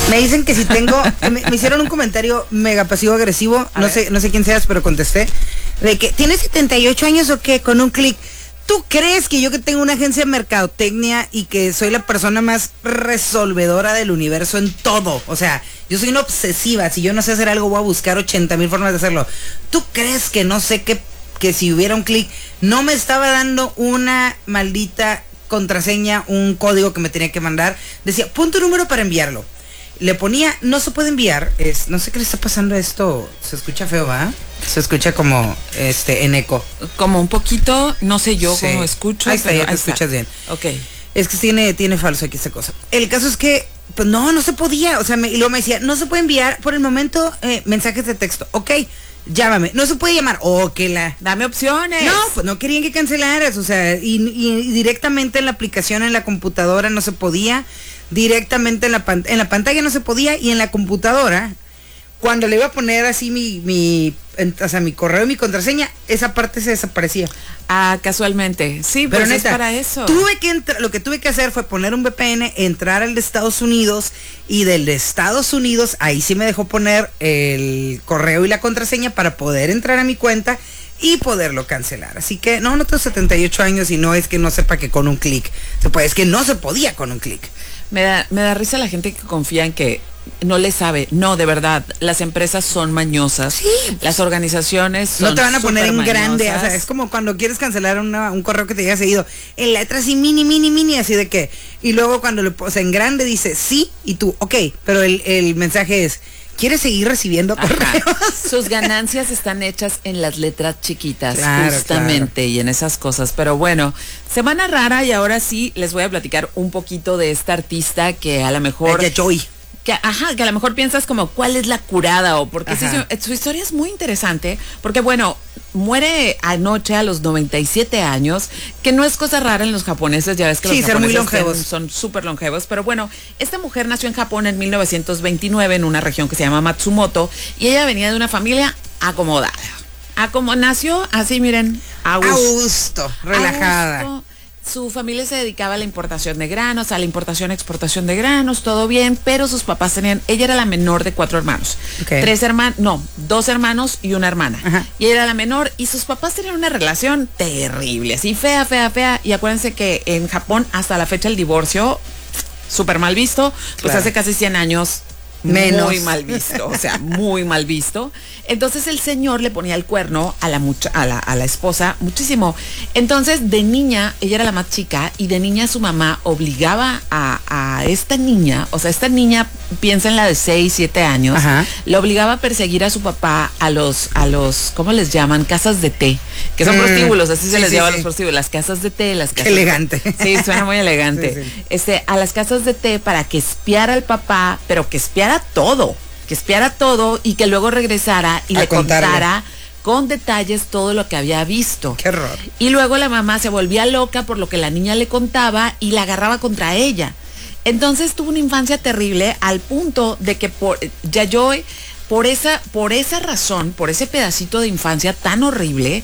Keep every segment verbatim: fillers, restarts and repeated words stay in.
Me dicen que si tengo, me, me hicieron un comentario mega pasivo agresivo, no sé, no sé quién seas, pero contesté, de que ¿tienes setenta y ocho años o qué? Con un clic. ¿Tú crees que yo que tengo una agencia de mercadotecnia y que soy la persona más resolvedora del universo en todo? O sea, yo soy una obsesiva, si yo no sé hacer algo voy a buscar ochenta mil formas de hacerlo. ¿Tú crees que no sé que, que si hubiera un clic no me estaba dando una maldita contraseña, un código que me tenía que mandar? Decía, pon tu número para enviarlo. Le ponía, no se puede enviar, es, no sé qué le está pasando a esto, se escucha feo, ¿va? Se escucha como, este, en eco. Como un poquito, no sé yo sí. cómo escucho. Ahí está, ya te ahí escuchas está. bien. Ok. Es que tiene, tiene falso aquí esta cosa. El caso es que, pues no, no se podía, o sea, me, y luego me decía, no se puede enviar por el momento eh, mensajes de texto, ok, llámame, no se puede llamar, oh, que la... Dame opciones. No, pues no querían que cancelaras, o sea, y, y directamente en la aplicación, en la computadora no se podía, directamente en la, pan, en la pantalla no se podía, y en la computadora, cuando le iba a poner así mi, mi, en, o sea, mi correo y mi contraseña, esa parte se desaparecía. Ah, casualmente. Sí, pero pues neta, es para eso. Tuve que entrar, lo que tuve que hacer fue poner un V P N, entrar al de Estados Unidos, y del de Estados Unidos, ahí sí me dejó poner el correo y la contraseña para poder entrar a mi cuenta y poderlo cancelar. Así que no, no tengo setenta y ocho años y no es que no sepa que con un clic se puede, es que no se podía con un clic. Me da, me da risa la gente que confía en que no le sabe. No, de verdad, las empresas son mañosas. Sí. Las organizaciones son no te van a poner en mañosas. Grande, o sea, es como cuando quieres cancelar una, un correo que te haya seguido en letras así mini, mini, mini, así de que, y luego cuando le, o sea, en grande dice sí, y tú, ok, pero el, el mensaje es, ¿quieres seguir recibiendo correos? Sus ganancias están hechas en las letras chiquitas, claro, justamente, claro. Y en esas cosas. Pero bueno, semana rara, y ahora sí les voy a platicar un poquito de esta artista que a lo mejor... De Joy. Que, ajá, que a lo mejor piensas como, ¿cuál es la curada? O porque su, su historia es muy interesante, porque bueno, muere anoche a los noventa y siete años, que no es cosa rara en los japoneses, ya ves que sí, los ser japoneses muy longevos. son súper longevos, pero bueno, esta mujer nació en Japón en mil novecientos veintinueve, en una región que se llama Matsumoto, y ella venía de una familia acomodada. A como nació, así miren, a gusto. A gusto, relajada. A gusto. Su familia se dedicaba a la importación de granos, a la importación, exportación de granos, todo bien, pero sus papás tenían, ella era la menor de cuatro hermanos. Okay. Tres hermanos, no, dos hermanos y una hermana. Ajá. Y ella era la menor, y sus papás tenían una relación terrible, así fea, fea, fea. Y acuérdense que en Japón, hasta la fecha, el divorcio, súper mal visto, pues claro. Hace casi cien años. Menos. Muy mal visto, o sea, muy mal visto. Entonces el señor le ponía el cuerno a la, mucha, a la, a la esposa muchísimo. Entonces de niña, ella era la más chica, y de niña su mamá obligaba a, a esta niña, o sea, esta niña, piensa en la de seis, siete años, ajá, le obligaba a perseguir a su papá a los, a los, ¿cómo les llaman? Casas de té, que son mm. prostíbulos, así sí, se les sí, llama sí. a los prostíbulos, las casas de té, las casas. Qué elegante. De, sí, suena muy elegante. Sí, sí. Este, a las casas de té para que espiara al papá, pero que espiara todo, que espiara todo y que luego regresara y a le contarle. contara con detalles todo lo que había visto. Qué horror. Y luego la mamá se volvía loca por lo que la niña le contaba y la agarraba contra ella. Entonces tuvo una infancia terrible al punto de que por Yayoi, por esa, por esa razón, por ese pedacito de infancia tan horrible,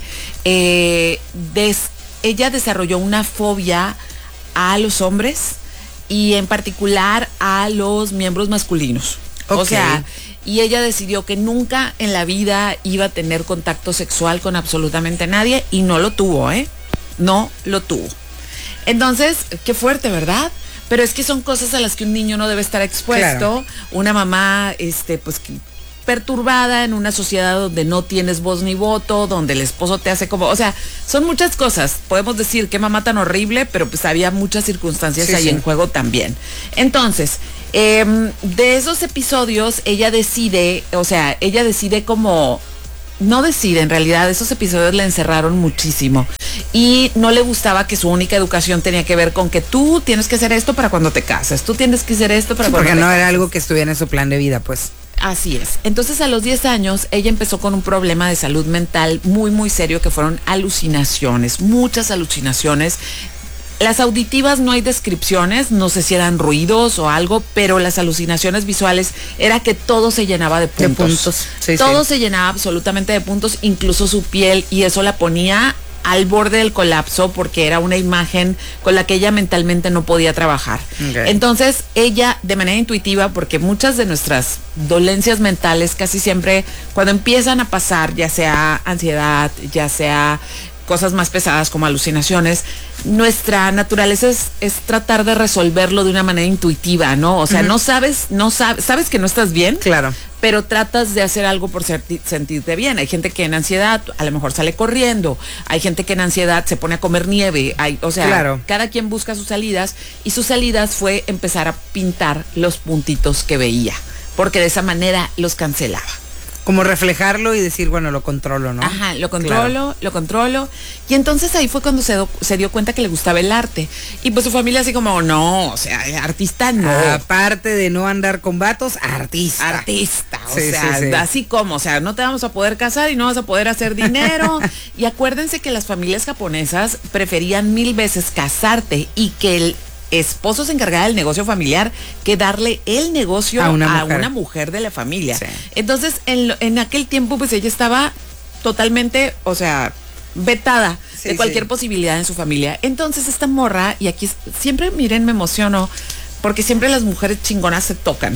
eh, des, ella desarrolló una fobia a los hombres y en particular a los miembros masculinos. Okay. O sea, y ella decidió que nunca en la vida iba a tener contacto sexual con absolutamente nadie, y no lo tuvo, ¿eh? No lo tuvo. Entonces, qué fuerte, ¿verdad? Pero es que son cosas a las que un niño no debe estar expuesto. Claro. Una mamá, este, pues, perturbada en una sociedad donde no tienes voz ni voto, donde el esposo te hace como, o sea, son muchas cosas. Podemos decir qué mamá tan horrible, pero pues había muchas circunstancias sí, ahí sí. en juego también. Entonces, eh, de esos episodios, ella decide, o sea, ella decide como, no decide, en realidad, esos episodios la encerraron muchísimo. Y no le gustaba que su única educación tenía que ver con que tú tienes que hacer esto para cuando te casas, tú tienes que hacer esto para sí, cuando te te casas. Porque no casas. era algo que estuviera en su plan de vida, pues. Así es. Entonces a los diez años ella empezó con un problema de salud mental muy muy serio, que fueron alucinaciones, muchas alucinaciones. Las auditivas no hay descripciones, no sé si eran ruidos o algo, pero las alucinaciones visuales era que todo se llenaba de puntos. De puntos. Sí, todo sí. se llenaba absolutamente de puntos, incluso su piel, y eso la ponía al borde del colapso porque era una imagen con la que ella mentalmente no podía trabajar. Okay. Entonces ella de manera intuitiva, porque muchas de nuestras dolencias mentales casi siempre cuando empiezan a pasar, ya sea ansiedad, ya sea cosas más pesadas como alucinaciones, nuestra naturaleza es, es tratar de resolverlo de una manera intuitiva, ¿no? O sea, uh-huh. no sabes, no sabes, sabes que no estás bien, claro, pero tratas de hacer algo por ser, sentirte bien. Hay gente que en ansiedad a lo mejor sale corriendo, hay gente que en ansiedad se pone a comer nieve, hay, o sea, claro. cada quien busca sus salidas, y sus salidas fue empezar a pintar los puntitos que veía, porque de esa manera los cancelaba. Como reflejarlo y decir, bueno, lo controlo, ¿no? Ajá, lo controlo, claro. lo controlo. Y entonces ahí fue cuando se, do, se dio cuenta que le gustaba el arte. Y pues su familia así como, no, o sea, artista no. Aparte de no andar con vatos, artista. Artista, o sí, sea, sí, sí. así como, o sea, no te vamos a poder casar y no vas a poder hacer dinero. Y acuérdense que las familias japonesas preferían mil veces casarte y que el esposo se encargaba del negocio familiar que darle el negocio a una, a mujer. una mujer de la familia. Sí. Entonces, en, en aquel tiempo, pues ella estaba totalmente, o sea, vetada sí, de cualquier sí. posibilidad en su familia. Entonces, esta morra, y aquí siempre, miren, me emociono, porque siempre las mujeres chingonas se tocan.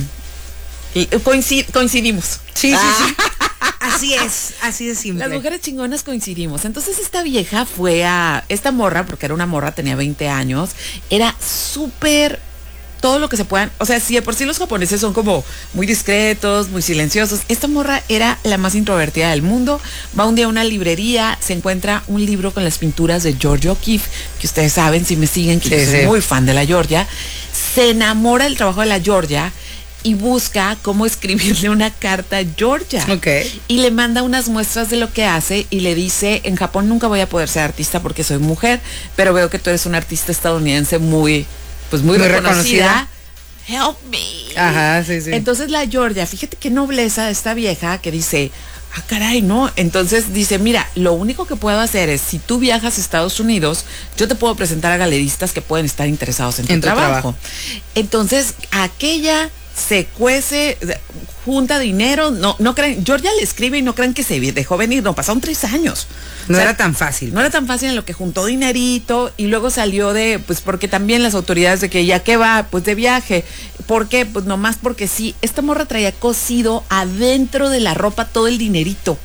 Y coincid, coincidimos. Sí, ah. sí, sí. Así es, así de simple. Las mujeres chingonas coincidimos. Entonces esta vieja fue a, esta morra, porque era una morra, tenía veinte años, era súper, todo lo que se puedan, o sea, si de por sí los japoneses son como muy discretos, muy silenciosos, esta morra era la más introvertida del mundo. Va un día a una librería, se encuentra un libro con las pinturas de Georgia O'Keeffe, que ustedes saben, si me siguen, que sí, yo soy sí. muy fan de la Georgia. Se enamora del trabajo de la Georgia y busca cómo escribirle una carta a Georgia. Okay. Y le manda unas muestras de lo que hace y le dice, en Japón nunca voy a poder ser artista porque soy mujer, pero veo que tú eres una artista estadounidense muy, pues muy, muy reconocida. reconocida. Help me. Ajá, sí, sí. Entonces la Georgia, fíjate qué nobleza de esta vieja que dice, ah, caray, ¿no? Entonces dice, mira, lo único que puedo hacer es, si tú viajas a Estados Unidos, yo te puedo presentar a galeristas que pueden estar interesados en tu, en tu trabajo. trabajo. Entonces, aquella se cuece, junta dinero, no, no creen, Georgia le escribe y no crean que se dejó venir, no, pasaron tres años. No o sea, era tan fácil. No pues. era tan fácil en lo que juntó dinerito y luego salió de, pues porque también las autoridades de que ya que va, pues de viaje. ¿Por qué? Pues nomás porque sí, esta morra traía cosido adentro de la ropa todo el dinerito.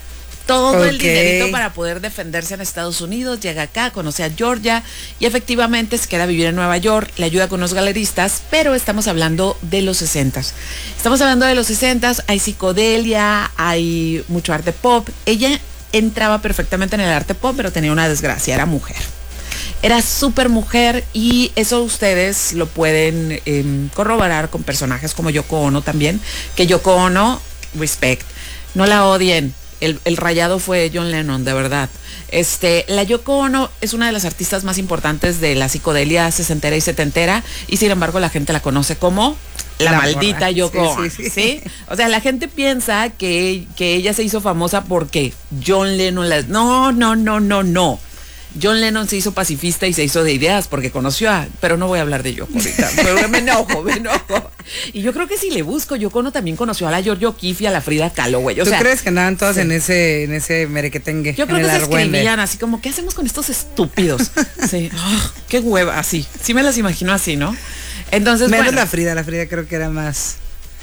Todo okay. el dinerito para poder defenderse en Estados Unidos. Llega acá, conoce a Georgia y efectivamente se queda a vivir en Nueva York, le ayuda con los galeristas, pero estamos hablando de los sesentas. Estamos hablando de los sesentas, hay psicodelia, hay mucho arte pop. Ella entraba perfectamente en el arte pop, pero tenía una desgracia, era mujer. Era súper mujer y eso ustedes lo pueden eh, corroborar con personajes como Yoko Ono también, que Yoko Ono, respect, no la odien. El, el rayado fue John Lennon, de verdad. Este, la Yoko Ono es una de las artistas más importantes de la psicodelia sesentera y setentera, y sin embargo la gente la conoce como la, la maldita morra. Yoko Ono, sí, sí, sí. ¿sí? O sea, la gente piensa que, que ella se hizo famosa porque John Lennon la... No, no, no, no, no. John Lennon se hizo pacifista y se hizo de ideas porque conoció a... Pero no voy a hablar de Yoko ahorita. Pero me enojo, me enojo. Y yo creo que si le busco, Yoko Ono también conoció a la Georgia O'Keeffe y a la Frida Kahlo, güey. O ¿Tú sea, crees que andaban todas sí. en ese en ese merequetengue? Yo creo que se escribían así como, ¿qué hacemos con estos estúpidos? Sí. Oh, qué hueva, así. Sí me las imagino así, ¿no? Entonces, menos bueno, la Frida. La Frida creo que era más...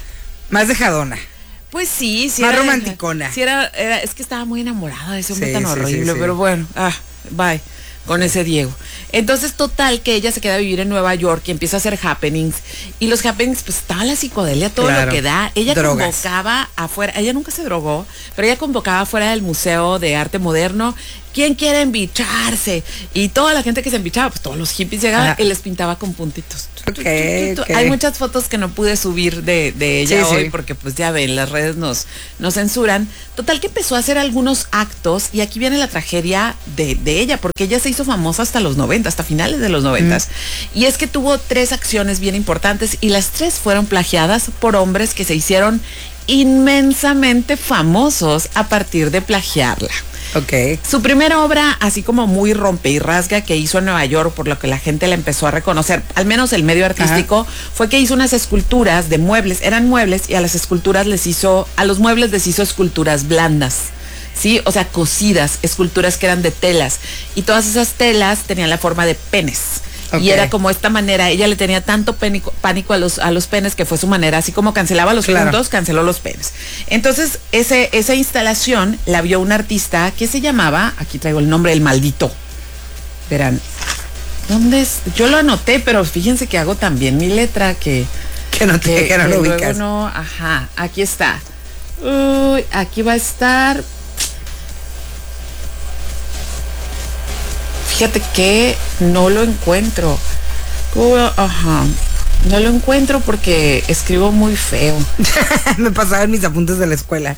Más dejadona. Pues sí, sí. Más era, romanticona. Sí era, era... Es que estaba muy enamorada de ese hombre sí, tan sí, horrible. Sí, sí. Pero bueno, ah, bye. Con ese Diego. Entonces, total, que ella se queda a vivir en Nueva York y empieza a hacer happenings. Y los happenings, pues estaba la psicodelia, todo claro. lo que da. Ella Drogas. convocaba afuera, ella nunca se drogó, pero ella convocaba afuera del Museo de Arte Moderno. ¿Quién quiere embicharse? Y toda la gente que se embichaba, pues todos los hippies llegaban y les pintaba con puntitos. Okay, okay. Hay muchas fotos que no pude subir de, de ella sí, hoy sí. porque pues ya ven, las redes nos, nos censuran. Total que empezó a hacer algunos actos y aquí viene la tragedia de, de ella, porque ella se hizo famosa hasta los noventa, hasta finales de los noventas. Mm. Y es que tuvo tres acciones bien importantes y las tres fueron plagiadas por hombres que se hicieron inmensamente famosos a partir de plagiarla. Okay. Su primera obra, así como muy rompe y rasga, que hizo en Nueva York, por lo que la gente la empezó a reconocer, al menos el medio artístico, Ajá. fue que hizo unas esculturas de muebles, eran muebles, y a las esculturas les hizo, a los muebles les hizo esculturas blandas. Sí, o sea, cosidas, esculturas que eran de telas. Y todas esas telas tenían la forma de penes. Okay. Y era como esta manera, ella le tenía tanto pánico, pánico a los a los penes que fue su manera, así como cancelaba los claro. puntos, canceló los penes. Entonces, ese, esa instalación la vio un artista que se llamaba, aquí traigo el nombre, El Maldito. Verán, ¿dónde es? Yo lo anoté, pero fíjense que hago también mi letra, que... Que no te que, que no que lo luego ubicas. No, ajá, aquí está. Uy, aquí va a estar... Fíjate que no lo encuentro. Ajá. No lo encuentro porque escribo muy feo. Me pasaba en mis apuntes de la escuela.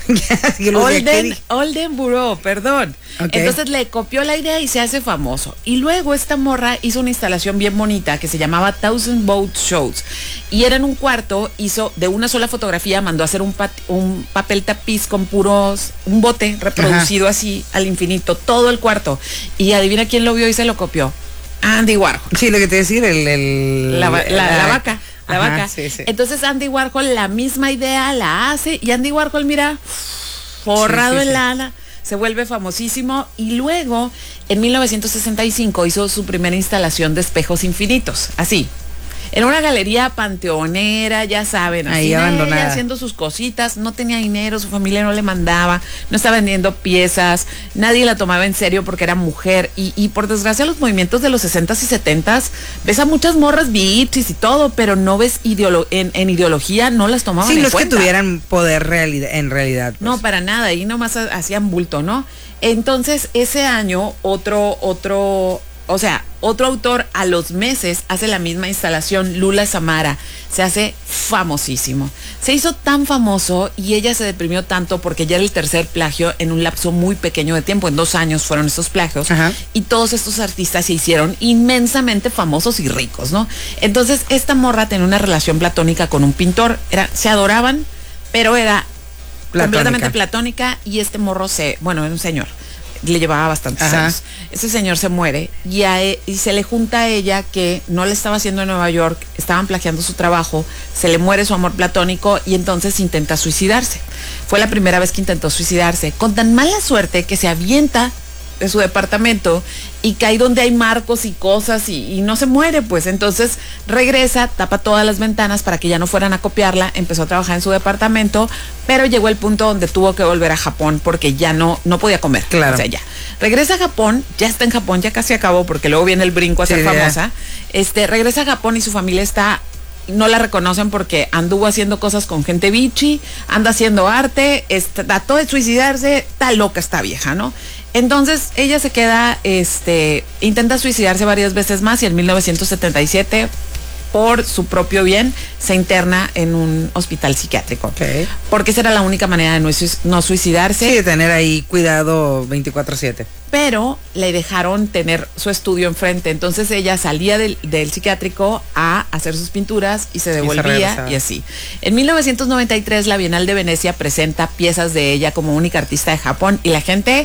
Olden, Oldenburg, perdón. Okay. Entonces le copió la idea y se hace famoso. Y luego esta morra hizo una instalación bien bonita que se llamaba Thousand Boat Shows. Y era en un cuarto, hizo de una sola fotografía, mandó a hacer un, pat, un papel tapiz con puros, un bote reproducido Ajá. así al infinito, todo el cuarto. Y adivina quién lo vio y se lo copió. Andy Warhol. Sí, lo que te decir, el... el la, la, la, la vaca. La Ajá, vaca. Sí, sí. Entonces Andy Warhol la misma idea la hace y Andy Warhol, mira, forrado sí, sí, en sí. lana, se vuelve famosísimo y luego en mil novecientos sesenta y cinco hizo su primera instalación de espejos infinitos, así. En una galería panteonera, ya saben, así ahí abandonada, ella haciendo sus cositas, no tenía dinero, su familia no le mandaba, no estaba vendiendo piezas, nadie la tomaba en serio porque era mujer y, y por desgracia los movimientos de los sesentas y setentas, ves a muchas morras bichis y todo, pero no ves ideolo en, en ideología, no las tomaban sí, en no cuenta. Sí, no es que tuvieran poder realidad, en realidad. Pues. No, para nada, ahí nomás hacían bulto, ¿no? Entonces, ese año, otro, otro... O sea, otro autor a los meses hace la misma instalación, Lula Samara, se hace famosísimo. Se hizo tan famoso y ella se deprimió tanto porque ya era el tercer plagio en un lapso muy pequeño de tiempo, en dos años fueron estos plagios. Ajá. Y todos estos artistas se hicieron inmensamente famosos y ricos, ¿no? Entonces, esta morra tenía una relación platónica con un pintor, era, se adoraban, pero era platónica. completamente platónica y este morro se, bueno, era un señor. Le llevaba bastantes Ajá. años. Ese señor se muere y, a e, y se le junta a ella que no le estaba haciendo en Nueva York, estaban plagiando su trabajo, se le muere su amor platónico y entonces intenta suicidarse. Fue la primera vez que intentó suicidarse, con tan mala suerte que se avienta de su departamento y cae donde hay marcos y cosas y, y no se muere, pues entonces regresa, tapa todas las ventanas para que ya no fueran a copiarla, empezó a trabajar en su departamento, pero llegó el punto donde tuvo que volver a Japón porque ya no, no podía comer. Claro. O sea, ya. Regresa a Japón, ya está en Japón, ya casi acabó porque luego viene el brinco a ser sí, famosa. Este, regresa a Japón y su familia está... no la reconocen porque anduvo haciendo cosas con gente bichi, anda haciendo arte, está, trató de suicidarse, está loca esta vieja, ¿no? Entonces ella se queda, este, intenta suicidarse varias veces más y en mil novecientos setenta y siete, por su propio bien, se interna en un hospital psiquiátrico. Okay. Porque esa era la única manera de no, no suicidarse. Sí, de tener ahí cuidado veinticuatro siete. Pero le dejaron tener su estudio enfrente. Entonces ella salía del, del psiquiátrico a hacer sus pinturas y se devolvía y, y así. En mil novecientos noventa y tres la Bienal de Venecia presenta piezas de ella como única artista de Japón y la gente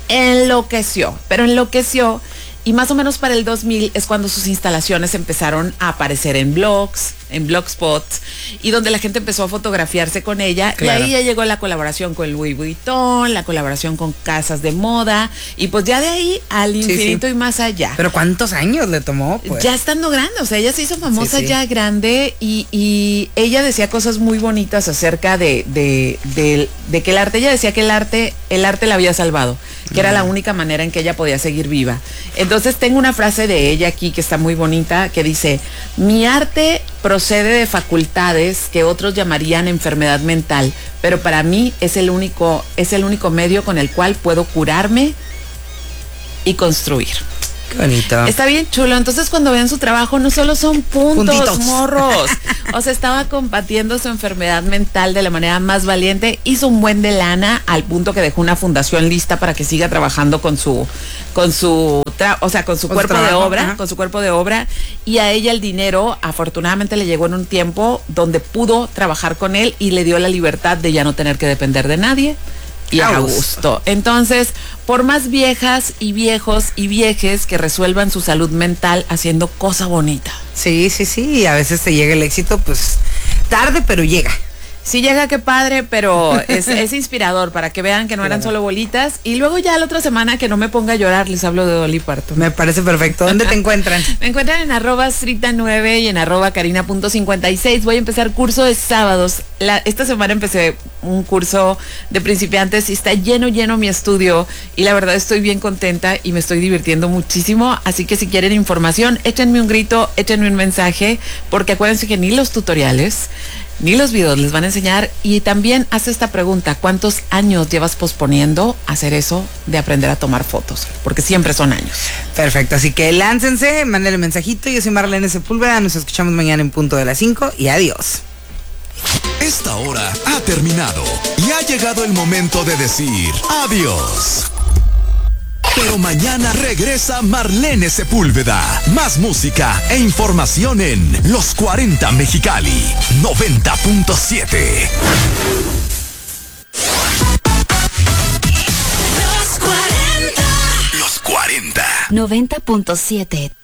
enloqueció, pero enloqueció. Y más o menos para el dos mil es cuando sus instalaciones empezaron a aparecer en blogs, en Blogspot, y donde la gente empezó a fotografiarse con ella. Claro. Y ahí ya llegó la colaboración con Louis Vuitton, la colaboración con casas de moda, y pues ya de ahí al infinito sí, sí. y más allá. ¿Pero cuántos años le tomó? Pues? Ya estando grande, o sea, ella se hizo famosa sí, sí. ya grande, y, y ella decía cosas muy bonitas acerca de, de, de, de que el arte, ella decía que el arte, el arte la había salvado, que mm. era la única manera en que ella podía seguir viva. Entonces tengo una frase de ella aquí que está muy bonita, que dice: mi arte procede de facultades que otros llamarían enfermedad mental, pero para mí es el único, es el único medio con el cual puedo curarme y construir. Qué bonito. Está bien chulo. Entonces, cuando vean su trabajo, no solo son puntos, Puntitos. morros. O sea, estaba combatiendo su enfermedad mental de la manera más valiente. Hizo un buen de lana al punto que dejó una fundación lista para que siga trabajando con su, con su, tra o sea, con su con cuerpo su trabajo, de obra, ajá. con su cuerpo de obra. Y a ella el dinero, afortunadamente, le llegó en un tiempo donde pudo trabajar con él y le dio la libertad de ya no tener que depender de nadie. Y a gusto. Entonces, por más viejas y viejos y viejes que resuelvan su salud mental haciendo cosa bonita. Sí, sí, sí. Y a veces te llega el éxito, pues tarde, pero llega. Sí llega, qué padre, pero es, es inspirador para que vean que no eran solo bolitas. Y luego ya la otra semana que no me ponga a llorar, les hablo de Dolly Parton. Me parece perfecto. ¿Dónde te encuentran? Me encuentran en arroba Srita nueve y en arroba Karina punto cincuenta y seis. Voy a empezar curso de sábados. La, esta semana empecé un curso de principiantes y está lleno, lleno mi estudio. Y la verdad estoy bien contenta y me estoy divirtiendo muchísimo. Así que si quieren información, échenme un grito, échenme un mensaje, porque acuérdense que ni los tutoriales ni los videos les van a enseñar. Y también hace esta pregunta: ¿cuántos años llevas posponiendo hacer eso de aprender a tomar fotos? Porque siempre son años. Perfecto, así que láncense, mándenle mensajito. Yo soy Marlene Sepúlveda, nos escuchamos mañana en punto de las cinco y adiós. Esta hora ha terminado y ha llegado el momento de decir adiós. Pero mañana regresa Marlene Sepúlveda. Más música e información en Los cuarenta Mexicali noventa punto siete. Los cuarenta. Los cuarenta. noventa punto siete.